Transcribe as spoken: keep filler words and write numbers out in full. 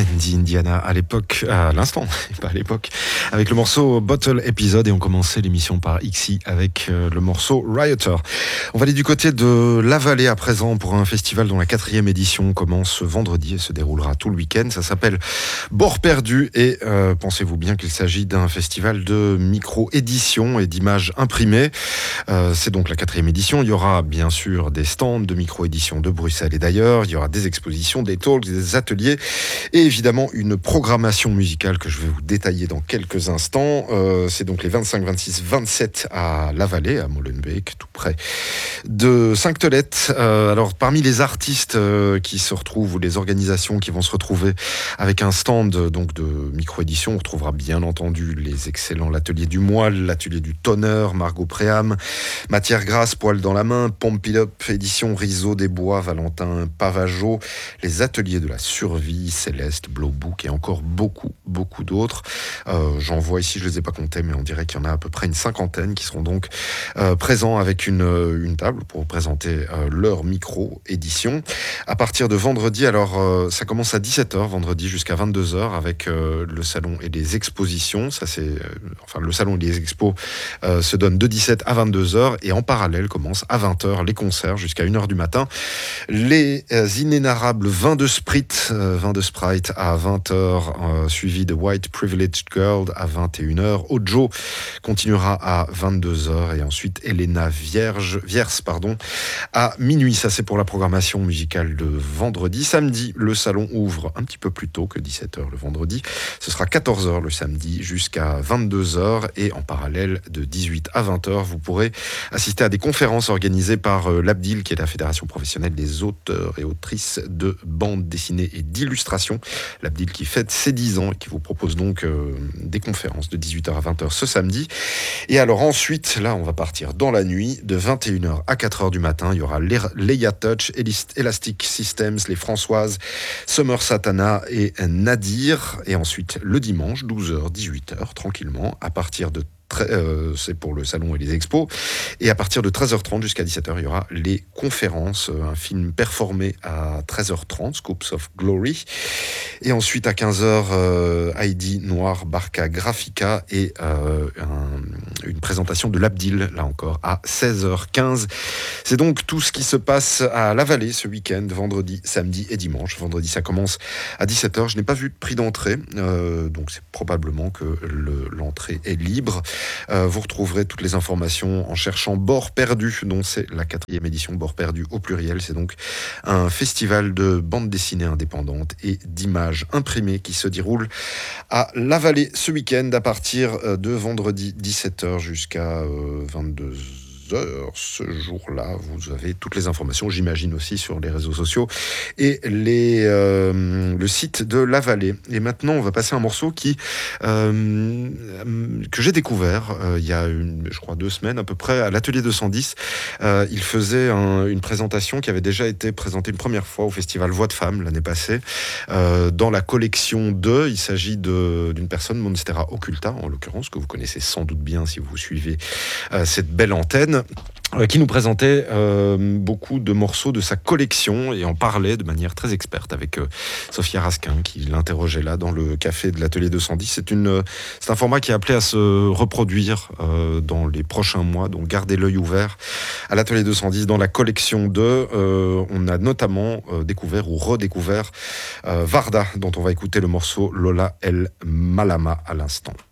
Mendy Indiana à l'époque, à l'instant, pas à l'époque, avec le morceau Bottle Episode, et on commençait l'émission par Ixi avec le morceau Rioter. On va aller du côté de La Vallée à présent pour un festival dont la quatrième édition commence ce vendredi et se déroulera tout le week-end. Ça s'appelle Bord Perdu et euh, pensez-vous bien qu'il s'agit d'un festival de micro-édition et d'images imprimées. Euh, c'est donc la quatrième édition. Il y aura bien sûr des stands de micro-édition de Bruxelles et d'ailleurs. Il y aura des expositions, des talks, des ateliers et évidemment une programmation musicale que je vais vous détailler dans quelques instants. Euh, c'est donc les vingt-cinq, vingt-six, vingt-sept à La Vallée, à Molenbeek, tout près de Sainte-Tolette. Euh, alors parmi les artistes euh, qui se retrouvent ou les organisations qui vont se retrouver avec un stand donc de micro-édition, on retrouvera bien entendu les excellents l'Atelier du Moelle, l'Atelier du Tonneur, Margot Préam, Matière Grasse, Poil dans la main, Pomp It Up, Édition Riseau des Bois, Valentin Pavageau, les Ateliers de la Survie, Céleste, Blowbook et encore beaucoup, beaucoup d'autres. Euh, j'en vois ici, je les ai pas comptés, mais on dirait qu'il y en a à peu près une cinquantaine qui seront donc euh, présents avec une, une table pour présenter euh, leur micro-édition. À partir de vendredi, alors euh, ça commence à dix-sept heures, vendredi jusqu'à vingt-deux heures avec euh, le salon et les expositions. Ça c'est, euh, enfin le salon et les expos euh, se donnent de dix-sept à vingt-deux heures et en parallèle commence à vingt heures les concerts jusqu'à une heure du matin. Les euh, inénarrables vins de Sprite, euh, vins de Sprite à vingt heures, euh, suivi de White Privileged Girl à vingt et une heures. Ojo continuera à vingt-deux heures et ensuite Elena Vierge, Vierce pardon, à minuit. Ça c'est pour la programmation musicale de vendredi. Samedi, le salon ouvre un petit peu plus tôt que dix-sept heures le vendredi. Ce sera quatorze heures le samedi jusqu'à vingt-deux heures et en parallèle de dix-huit à vingt heures, vous pourrez assister à des conférences organisées par euh, l'Abdil, qui est la Fédération professionnelle des auteurs et autrices de bande dessinée et d'illustration. L'Abdil qui fête ses dix ans et qui vous propose donc euh, des conférences de dix-huit heures à vingt heures ce samedi. Et alors ensuite, là on va partir dans la nuit, de vingt et une heures à quatre heures du matin, il y aura Leia Touch, Elastic Systems, les Françoises, Summer Satana et Nadir. Et ensuite le dimanche, douze heures, dix-huit heures, tranquillement, à partir de Euh, c'est pour le salon et les expos. Et à partir de treize heures trente jusqu'à dix-sept heures, il y aura les conférences. Un film performé à treize heures trente, Scoops of Glory. Et ensuite à quinze heures, euh, Heidi Noir, Barca Graphica et euh, un, une présentation de l'Abdil, là encore, à seize heures quinze. C'est donc tout ce qui se passe à La Vallée ce week-end, vendredi, samedi et dimanche. Vendredi, ça commence à dix-sept heures. Je n'ai pas vu de prix d'entrée, euh, donc c'est probablement que le, l'entrée est libre. Euh, vous retrouverez toutes les informations en cherchant Bord Perdu, dont c'est la quatrième édition, Bord Perdu au pluriel. C'est donc un festival de bande dessinée indépendante et d'images imprimées qui se déroule à La Vallée ce week-end à partir de vendredi dix-sept heures jusqu'à euh, vingt-deux heures. Ce jour-là, vous avez toutes les informations, j'imagine aussi sur les réseaux sociaux et les, euh, le site de La Vallée. Et maintenant, on va passer à un morceau qui, euh, que j'ai découvert euh, il y a, une, je crois, deux semaines à peu près, à l'Atelier deux cent dix. Euh, il faisait un, une présentation qui avait déjà été présentée une première fois au Festival Voix de Femmes l'année passée. Euh, dans la collection deux, il s'agit de, d'une personne, Monstera Occulta, en l'occurrence, que vous connaissez sans doute bien si vous suivez euh, cette belle antenne, qui nous présentait euh, beaucoup de morceaux de sa collection et en parlait de manière très experte avec euh, Sophia Raskin qui l'interrogeait là dans le café de l'Atelier deux cent dix. C'est, une, c'est un format qui est appelé à se reproduire euh, dans les prochains mois, donc gardez l'œil ouvert à l'Atelier deux cent dix. Dans la collection deux, euh, on a notamment euh, découvert ou redécouvert euh, Varda, dont on va écouter le morceau Lola El Malama à l'instant.